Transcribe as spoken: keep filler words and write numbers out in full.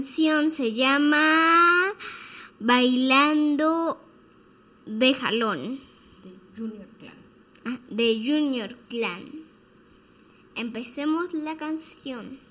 canción se llama Bailando de Jalón. De Junior Clan. Ah, de Junior Clan. Empecemos la canción.